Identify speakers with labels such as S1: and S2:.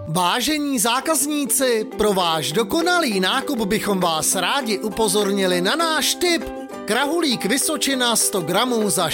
S1: Vážení zákazníci, pro váš dokonalý nákup bychom vás rádi upozornili na náš tip. Krahulík Vysočina 100 gramů za